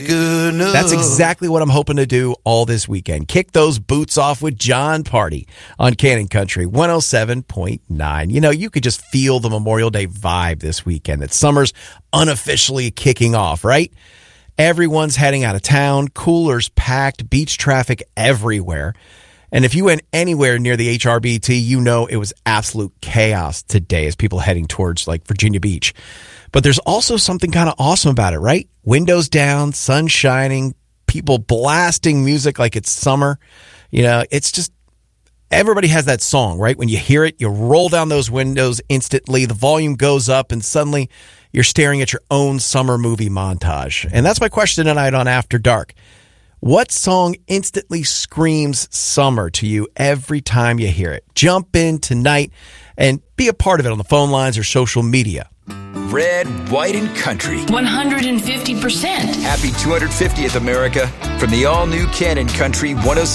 Goodness. That's exactly what I'm hoping to do all this weekend. Kick those boots off with John Party on Cannon Country 107.9. You know, you could just feel the Memorial Day vibe this weekend, that summer's unofficially kicking off, right? Everyone's heading out of town, coolers packed, beach traffic everywhere. And if you went anywhere near the HRBT, you know it was absolute chaos today as people heading towards like Virginia Beach. But there's also something kind of awesome about it, right? Windows down, sun shining, people blasting music like it's summer. You know, it's just, everybody has that song, right? When you hear it, you roll down those windows instantly, the volume goes up, and suddenly you're staring at your own summer movie montage. And that's my question tonight on After Dark. What song instantly screams summer to you every time you hear it? Jump in tonight and be a part of it on the phone lines or social media. Red, white, and country. 150%. Happy 250th, America, from the all-new Cannon Country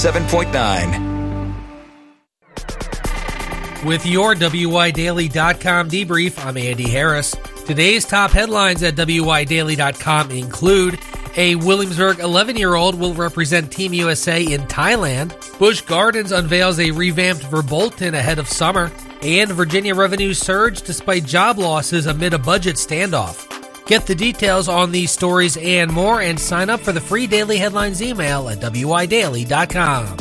107.9. With your WYDaily.com debrief, I'm Andy Harris. Today's top headlines at WYDaily.com include: a Williamsburg 11-year-old will represent Team USA in Thailand. Busch Gardens unveils a revamped Verbolten ahead of summer. And Virginia revenues surge despite job losses amid a budget standoff. Get the details on these stories and more, and sign up for the free Daily Headlines email at WYDaily.com.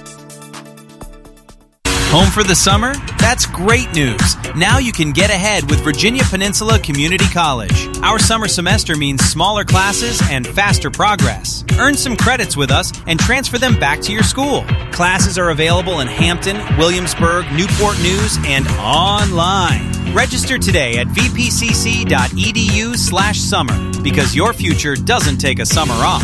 Home for the summer? That's great news. Now you can get ahead with Virginia Peninsula Community College. Our summer semester means smaller classes and faster progress. Earn some credits with us and transfer them back to your school. Classes are available in Hampton, Williamsburg, Newport News, and online. Register today at vpcc.edu/summer, because your future doesn't take a summer off.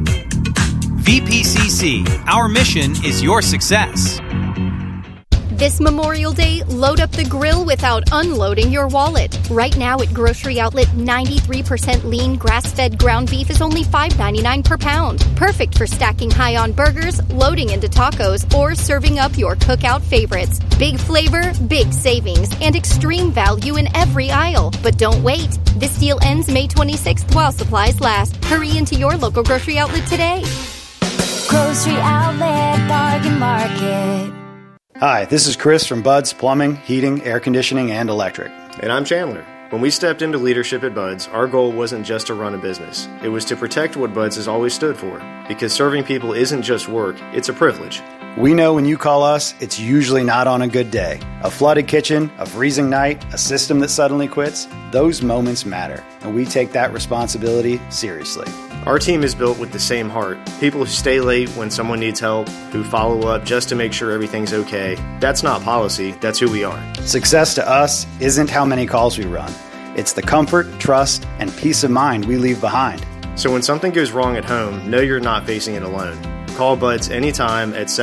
VPCC, our mission is your success. This Memorial Day, load up the grill without unloading your wallet. Right now at Grocery Outlet, 93% lean, grass-fed ground beef is only $5.99 per pound. Perfect for stacking high on burgers, loading into tacos, or serving up your cookout favorites. Big flavor, big savings, and extreme value in every aisle. But don't wait. This deal ends May 26th while supplies last. Hurry into your local Grocery Outlet today. Grocery Outlet Bargain Market. Hi, this is Chris from Bud's Plumbing, Heating, Air Conditioning, and Electric. And I'm Chandler. When we stepped into leadership at Bud's, our goal wasn't just to run a business. It was to protect what Bud's has always stood for. Because serving people isn't just work, it's a privilege. We know when you call us, it's usually not on a good day. A flooded kitchen, a freezing night, a system that suddenly quits, those moments matter. And we take that responsibility seriously. Our team is built with the same heart. People who stay late when someone needs help, who follow up just to make sure everything's okay. That's not policy, that's who we are. Success to us isn't how many calls we run. It's the comfort, trust, and peace of mind we leave behind. So when something goes wrong at home, know you're not facing it alone. Call Bud's anytime at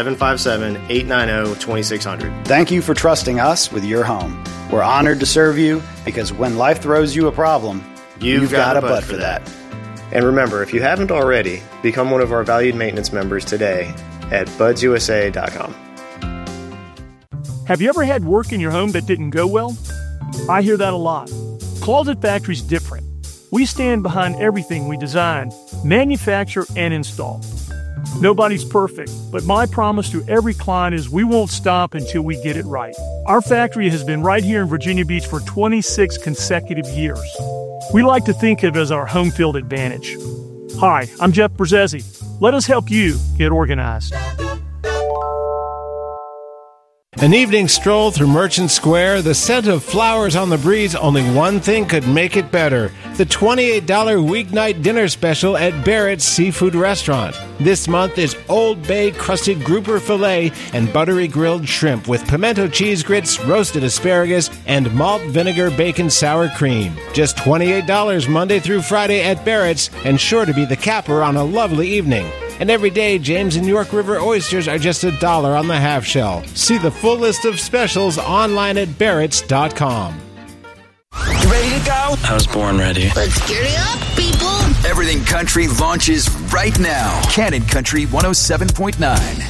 757-890-2600. Thank you for trusting us with your home. We're honored to serve you, because when life throws you a problem, you've got a Bud for that. And remember, if you haven't already, become one of our valued maintenance members today at budsusa.com. Have you ever had work in your home that didn't go well? I hear that a lot. Closet Factory's different. We stand behind everything we design, manufacture, and install. Nobody's perfect, but my promise to every client is we won't stop until we get it right. Our factory has been right here in Virginia Beach for 26 consecutive years. We like to think of it as our home field advantage. Hi, I'm Jeff Brzezzi. Let us help you get organized. An evening stroll through Merchant Square, the scent of flowers on the breeze, only one thing could make it better. The $28 weeknight dinner special at Barrett's Seafood Restaurant. This month is Old Bay crusted grouper filet and buttery grilled shrimp with pimento cheese grits, roasted asparagus, and malt vinegar bacon sour cream. Just $28 Monday through Friday at Barrett's, and sure to be the capper on a lovely evening. And every day, James and York River oysters are just $1 on the half shell. See the full list of specials online at Barretts.com. You ready to go? I was born ready. Let's get it up, people. Everything Country launches right now. Cannon Country 107.9.